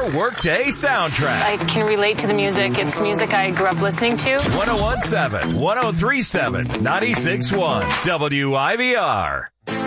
workday soundtrack. I can relate to the music. It's music I grew up listening to. 1017, 1037, 96.1, WIVR.